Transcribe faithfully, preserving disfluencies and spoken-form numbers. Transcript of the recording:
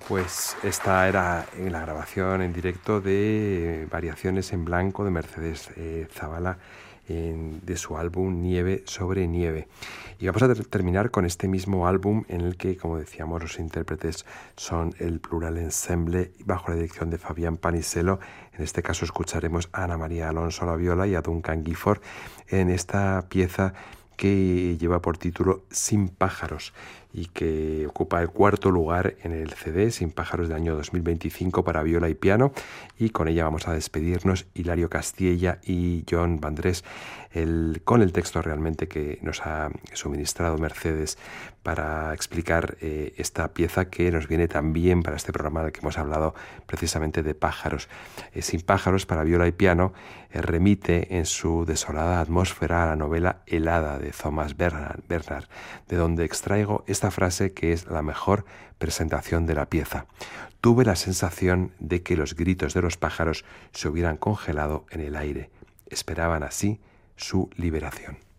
Pues esta era en la grabación en directo de Variaciones en Blanco de Mercedes eh, Zavala, en, de su álbum Nieve sobre Nieve. Y vamos a ter- terminar con este mismo álbum en el que, como decíamos, los intérpretes son el Plural Ensemble bajo la dirección de Fabián Paniselo. En este caso escucharemos a Ana María Alonso a la viola y a Duncan Gifford en esta pieza que lleva por título Sin pájaros y que ocupa el cuarto lugar en el C D Sin pájaros del año dos mil veinticinco para viola y piano, y con ella vamos a despedirnos Hilario Castilla y John Vandrés el, con el texto realmente que nos ha suministrado Mercedes para explicar eh, esta pieza que nos viene tan bien para este programa en el que hemos hablado precisamente de pájaros. Eh, Sin pájaros para viola y piano eh, remite en su desolada atmósfera a la novela Helada de Thomas Bernhard, Bernhard, de donde extraigo esta frase que es la mejor presentación de la pieza. Tuve la sensación de que los gritos de los pájaros se hubieran congelado en el aire. Esperaban así su liberación.